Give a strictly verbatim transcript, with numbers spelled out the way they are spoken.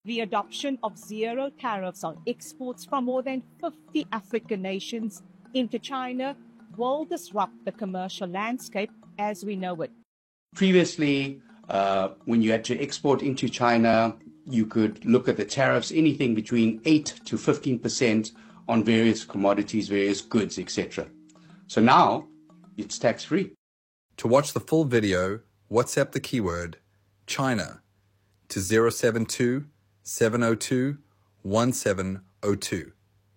The adoption of zero tariffs on exports from more than fifty African nations into China will disrupt the commercial landscape as we know it. Previously, uh, when you had to export into China, you could look at the tariffs, anything between eight to fifteen percent on various commodities, various goods, et cetera. So now it's tax-free. To watch the full video, WhatsApp the keyword China to zero seven two, seven zero two, one seven zero two.